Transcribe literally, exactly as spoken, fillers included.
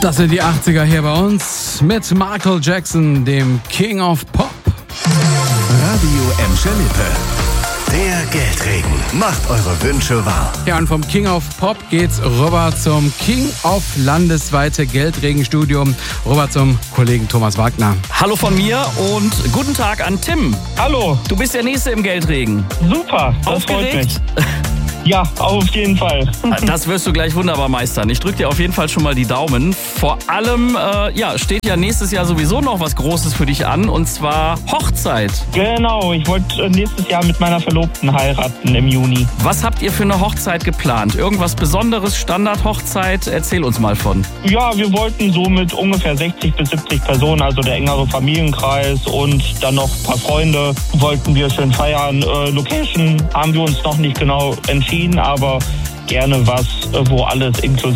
Das sind die achtziger hier bei uns mit Michael Jackson, dem King of Pop. Radio Emscher Lippe. Der Geldregen macht eure Wünsche wahr. Ja, und vom King of Pop geht's rüber zum King of landesweite Geldregenstudio, rüber zum Kollegen Thomas Wagner. Hallo von mir und guten Tag an Tim. Hallo. Du bist der Nächste im Geldregen. Super, das Aufgeregt? freut mich. Ja, auf jeden Fall. Das wirst du gleich wunderbar meistern. Ich drücke dir auf jeden Fall schon mal die Daumen. Vor allem äh, ja, steht ja nächstes Jahr sowieso noch was Großes für dich an, und zwar Hochzeit. Genau, ich wollte nächstes Jahr mit meiner Verlobten heiraten im Juni. Was habt ihr für eine Hochzeit geplant? Irgendwas Besonderes, Standardhochzeit? Erzähl uns mal von. Ja, wir wollten so mit ungefähr sechzig bis siebzig Personen, also der engere Familienkreis und dann noch ein paar Freunde, wollten wir schön feiern. Äh, Location haben wir uns noch nicht genau entschieden, aber gerne was, wo alles inklusive